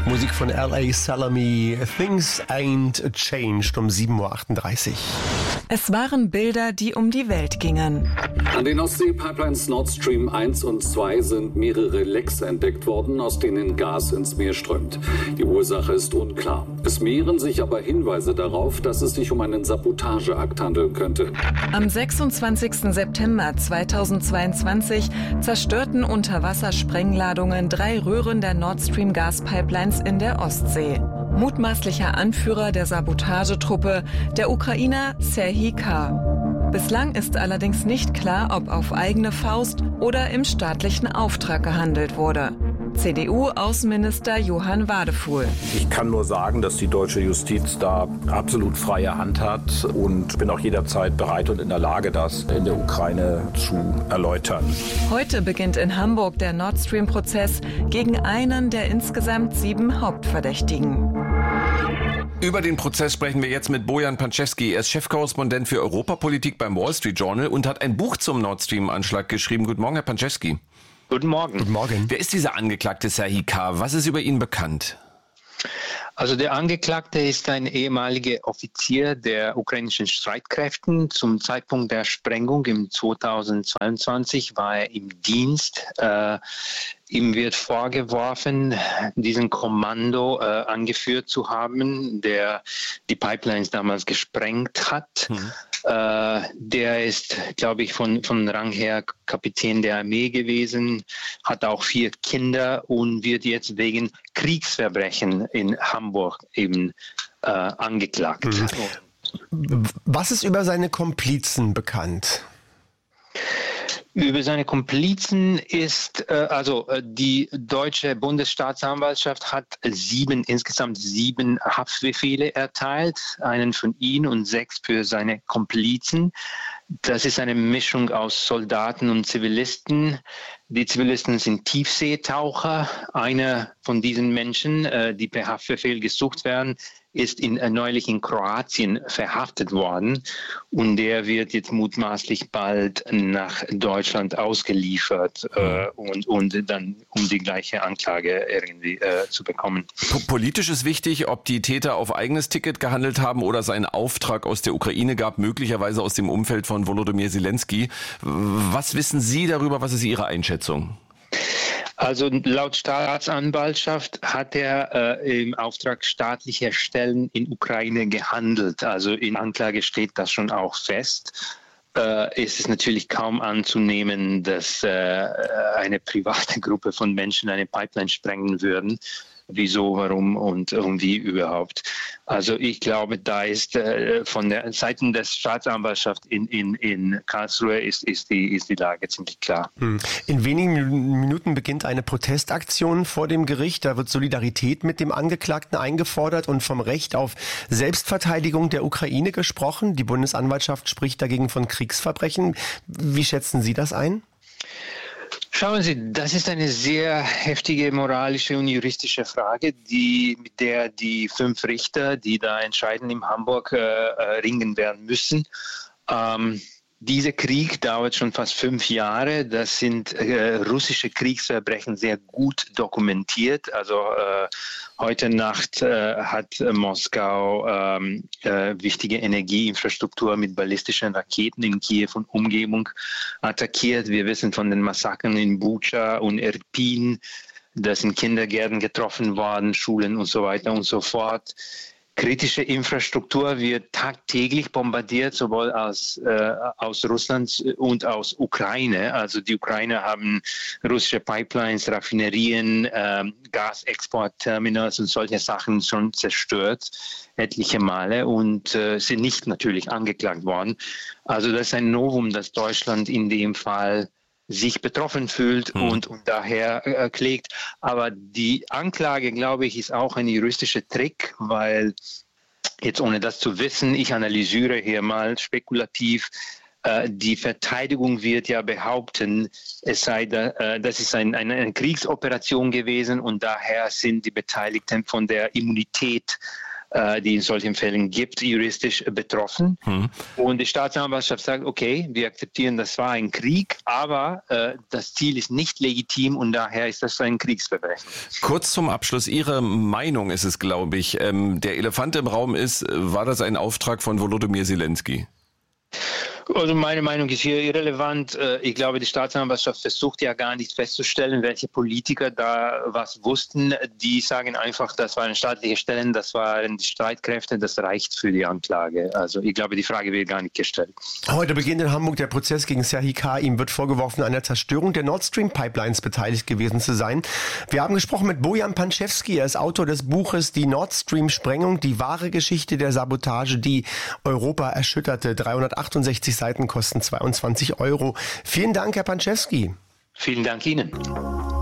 Musik von L.A. Salami, Things Ain't Changed um 7.38 Uhr. Es waren Bilder, die um die Welt gingen. An den Ostsee-Pipelines Nord Stream 1 und 2 sind mehrere Lecks entdeckt worden, aus denen Gas ins Meer strömt. Die Ursache ist unklar. Es mehren sich aber Hinweise darauf, dass es sich um einen Sabotageakt handeln könnte. Am 26. September 2022 zerstörten Unterwassersprengladungen 3 Röhren der Nord Stream Gaspipelines in der Ostsee. Mutmaßlicher Anführer der Sabotagetruppe, der Ukrainer Serhij K. Bislang ist allerdings nicht klar, ob auf eigene Faust oder im staatlichen Auftrag gehandelt wurde. CDU-Außenminister Johann Wadefuhl. Ich kann nur sagen, dass die deutsche Justiz da absolut freie Hand hat und bin auch jederzeit bereit und in der Lage, das in der Ukraine zu erläutern. Heute beginnt in Hamburg der Nord Stream-Prozess gegen einen der insgesamt 7 Hauptverdächtigen. Über den Prozess sprechen wir jetzt mit Bojan Panczewski. Er ist Chefkorrespondent für Europapolitik beim Wall Street Journal und hat ein Buch zum Nord Stream-Anschlag geschrieben. Guten Morgen, Herr Panczewski. Guten Morgen. Guten Morgen. Wer ist dieser Angeklagte Serhij K.? Was ist über ihn bekannt? Also der Angeklagte ist ein ehemaliger Offizier der ukrainischen Streitkräften. Zum Zeitpunkt der Sprengung im 2022 war er im Dienst. Ihm wird vorgeworfen, diesen Kommando angeführt zu haben, der die Pipelines damals gesprengt hat. Der ist, glaube ich, von Rang her Kapitän der Armee gewesen, hat auch 4 Kinder und wird jetzt wegen Kriegsverbrechen in Hamburg eben angeklagt. Was ist über seine Komplizen bekannt? Über seine Komplizen ist, die deutsche Bundesstaatsanwaltschaft hat insgesamt 7 Haftbefehle erteilt, einen von ihm und 6 für seine Komplizen. Das ist eine Mischung aus Soldaten und Zivilisten. Die Zivilisten sind Tiefseetaucher. Einer von diesen Menschen, die per Haftbefehl gesucht werden, ist neulich in Kroatien verhaftet worden und der wird jetzt mutmaßlich bald nach Deutschland ausgeliefert und dann um die gleiche Anklage irgendwie zu bekommen. Politisch ist wichtig, ob die Täter auf eigenes Ticket gehandelt haben oder es einen Auftrag aus der Ukraine gab, möglicherweise aus dem Umfeld von Volodymyr Zelensky. Was wissen Sie darüber? Was ist Ihre Einschätzung? Also laut Staatsanwaltschaft hat er im Auftrag staatlicher Stellen in Ukraine gehandelt. Also in Anklage steht das schon auch fest. Es ist natürlich kaum anzunehmen, dass eine private Gruppe von Menschen eine Pipeline sprengen würden. Wieso, warum und wie überhaupt. Also ich glaube, da ist von der Seite der Staatsanwaltschaft in Karlsruhe ist die Lage ziemlich klar. In wenigen Minuten beginnt eine Protestaktion vor dem Gericht. Da wird Solidarität mit dem Angeklagten eingefordert und vom Recht auf Selbstverteidigung der Ukraine gesprochen. Die Bundesanwaltschaft spricht dagegen von Kriegsverbrechen. Wie schätzen Sie das ein? Schauen Sie, das ist eine sehr heftige moralische und juristische Frage, mit der die 5 Richter, die da entscheiden in Hamburg, ringen werden müssen. Dieser Krieg dauert schon fast 5 Jahre. Das sind russische Kriegsverbrechen sehr gut dokumentiert. Also heute Nacht hat Moskau wichtige Energieinfrastruktur mit ballistischen Raketen in Kiew und Umgebung attackiert. Wir wissen von den Massakern in Bucha und Irpin. Da sind Kindergärten getroffen worden, Schulen und so weiter und so fort. Kritische Infrastruktur wird tagtäglich bombardiert, sowohl aus Russland und aus Ukraine. Also die Ukrainer haben russische Pipelines, Raffinerien, Gasexportterminals und solche Sachen schon zerstört, etliche Male und sind nicht natürlich angeklagt worden. Also das ist ein Novum, dass Deutschland in dem Fall sich betroffen fühlt und daher klägt. Aber die Anklage, glaube ich, ist auch ein juristischer Trick, weil jetzt ohne das zu wissen, ich analysiere hier mal spekulativ, die Verteidigung wird ja behaupten, es sei das ist eine Kriegsoperation gewesen und daher sind die Beteiligten von der Immunität die in solchen Fällen gibt, juristisch betroffen. Und die Staatsanwaltschaft sagt, okay, wir akzeptieren, das war ein Krieg, aber das Ziel ist nicht legitim und daher ist das ein Kriegsverbrechen. Kurz zum Abschluss, Ihre Meinung ist es, glaube ich. Der Elefant im Raum ist, war das ein Auftrag von Volodymyr Zelensky? Also meine Meinung ist hier irrelevant. Ich glaube, die Staatsanwaltschaft versucht ja gar nicht festzustellen, welche Politiker da was wussten. Die sagen einfach, das waren staatliche Stellen, das waren die Streitkräfte, das reicht für die Anklage. Also ich glaube, die Frage wird gar nicht gestellt. Heute beginnt in Hamburg der Prozess gegen Serhii K. Ihm wird vorgeworfen, an der Zerstörung der Nord Stream Pipelines beteiligt gewesen zu sein. Wir haben gesprochen mit Bojan Pančevský. Er ist Autor des Buches Die Nord Stream Sprengung, die wahre Geschichte der Sabotage, die Europa erschütterte. 368 Seiten kosten 22 €. Vielen Dank, Herr Pančevský. Vielen Dank Ihnen.